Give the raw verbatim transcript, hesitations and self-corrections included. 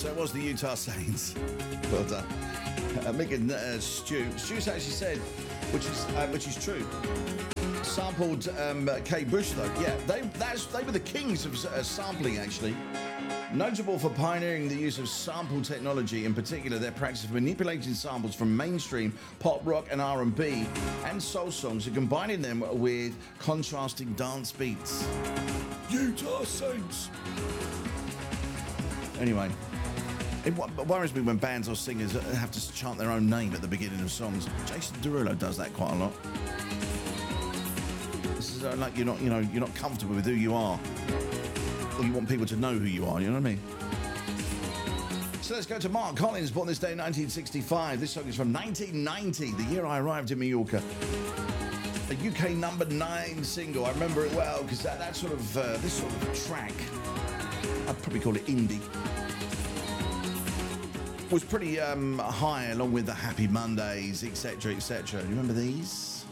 So it was the Utah Saints. Well done. Uh, Mick and uh, Stu. Stu actually said, which is uh, which is true, sampled um, Kate Bush though. Yeah, they that's they were the kings of uh, sampling actually. Notable for pioneering the use of sample technology, in particular their practice of manipulating samples from mainstream pop, rock and R and B and soul songs and combining them with contrasting dance beats. Utah Saints. Anyway, it worries me when bands or singers have to chant their own name at the beginning of songs. Jason Derulo does that quite a lot. This is like you're not, you know, you're not comfortable with who you are. Or you want people to know who you are, you know what I mean? So let's go to Mark Collins, born this day in nineteen sixty-five. This song is from nineteen ninety, the year I arrived in Mallorca. A U K number nine single. I remember it well because that, that sort of, uh, this sort of track, I'd probably call it indie, was pretty um, high along with the Happy Mondays, et cetera, et cetera. You remember these?